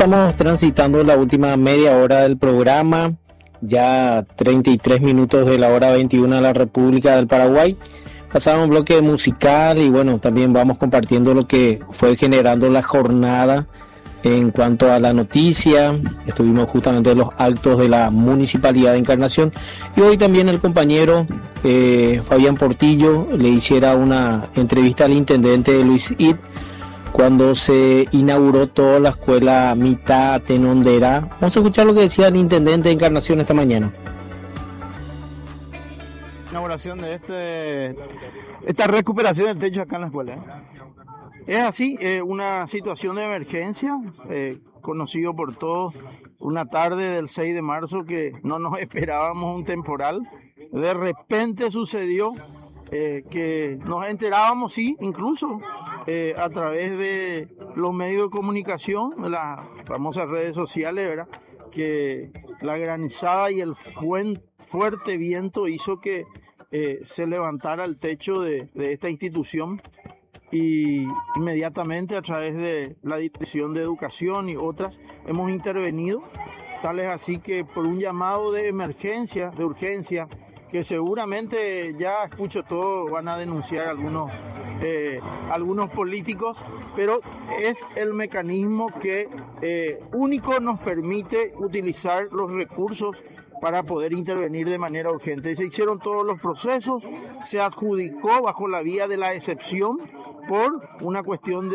estamos transitando la última media hora del programa, ya 33 minutos de la hora 21 de la República del Paraguay. Pasamos un bloque musical y bueno, también vamos compartiendo lo que fue generando la jornada en cuanto a la noticia. Estuvimos justamente en los actos de la Municipalidad de Encarnación y hoy también el compañero Fabián Portillo le hiciera una entrevista al intendente Luis Id cuando se inauguró toda la escuela Mitad Tenondera. Vamos a escuchar lo que decía el intendente de Encarnación esta mañana. Inauguración de esta recuperación del techo acá en la escuela. Es así, una situación de emergencia, conocido por todos, una tarde del 6 de marzo que no nos esperábamos un temporal. De repente sucedió que nos enterábamos, sí, incluso a través de los medios de comunicación, las famosas redes sociales, ¿verdad?, que la granizada y el fuerte viento hizo que se levantara el techo de esta institución, y inmediatamente a través de la Dirección de Educación y otras hemos intervenido, tal es así que por un llamado de emergencia, de urgencia, que seguramente ya escucho todo, van a denunciar algunos políticos, pero es el mecanismo que único nos permite utilizar los recursos para poder intervenir de manera urgente. Se hicieron todos los procesos, se adjudicó bajo la vía de la excepción por una cuestión de